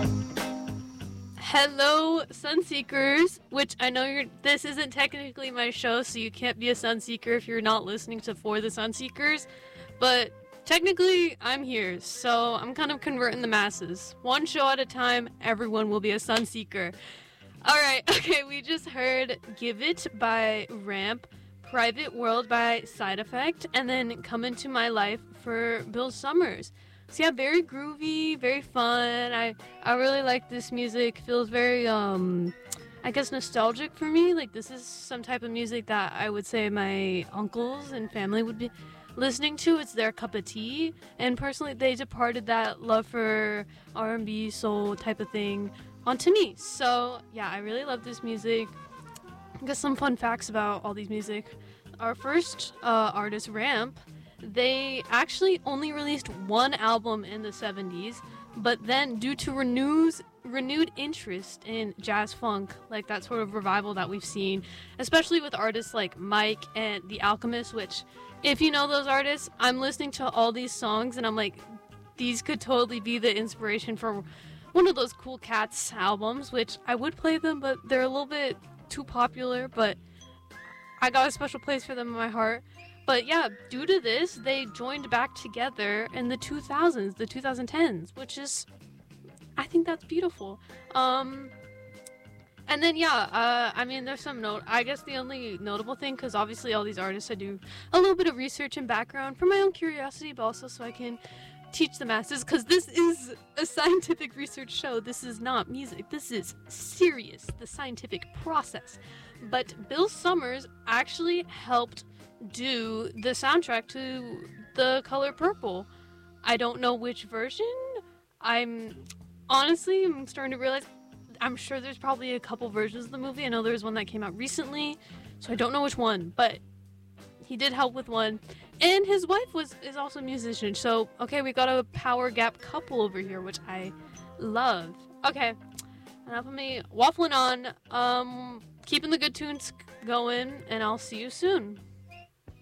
Hello, Sunseekers, which I know this isn't technically my show, so you can't be a Sunseeker if you're not listening to For the Sunseekers, but technically I'm here, so I'm kind of converting the masses. One show at a time, everyone will be a Sunseeker. Alright, okay, we just heard Give It by Ramp, Private World by Side Effect, and then Come Into My Life for Bill Summers. So yeah, very groovy, very fun. I really like this music. Feels very I guess nostalgic for me. Like this is some type of music that I would say my uncles and family would be listening to. It's their cup of tea. And personally, they departed that love for R&B, soul type of thing onto me. So yeah, I really love this music. I guess some fun facts about all these music. Our first artist, Ramp, they actually only released one album in the 70s, but then due to renewed interest in jazz funk, like that sort of revival that we've seen, especially with artists like Mike and The Alchemist, which, if you know those artists, I'm listening to all these songs and I'm like, these could totally be the inspiration for one of those Cool Cats albums, which I would play them, but they're a little bit too popular, but I got a special place for them in my heart. But yeah, due to this, they joined back together in the 2000s, the 2010s, which is, I think that's beautiful. And then yeah, I mean, there's some I guess the only notable thing, because obviously all these artists, I do a little bit of research and background for my own curiosity, but also so I can teach the masses, because this is a scientific research show. This is not music. This is serious, the scientific process. But Bill Summers actually helped do the soundtrack to The Color Purple. I don't know which version. I'm starting to realize, I'm sure there's probably a couple versions of the movie. I know there's one that came out recently, so I don't know which one, but he did help with one. And his wife is also a musician. So, okay, we got a power gap couple over here, which I love. Okay, enough of me waffling on. Keeping the good tunes going, and I'll see you soon.